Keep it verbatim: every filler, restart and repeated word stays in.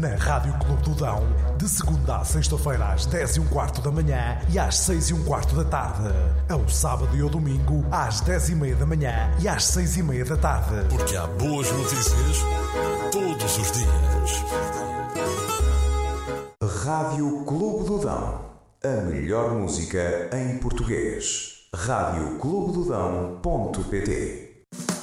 Na Rádio Clube do Dão, de segunda à sexta-feira às dez e um quarto da manhã e às seis e um quarto da tarde. Ao sábado e ao domingo às dez e meia da manhã e às seis e meia da tarde. Porque há boas notícias todos os dias. Rádio Clube do Dão. A melhor música em português. rádio clube do dão ponto pt